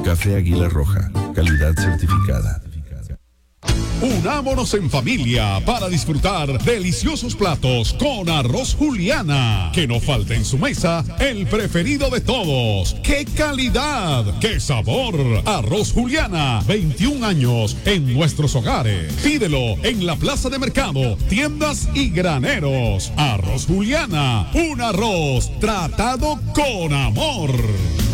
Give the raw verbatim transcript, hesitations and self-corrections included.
Café Águila Roja, calidad certificada. Unámonos en familia para disfrutar deliciosos platos con Arroz Juliana. Que no falte en su mesa el preferido de todos. ¡Qué calidad! ¡Qué sabor! Arroz Juliana, veintiún años en nuestros hogares. Pídelo en la plaza de mercado, tiendas y graneros. Arroz Juliana, un arroz tratado con amor.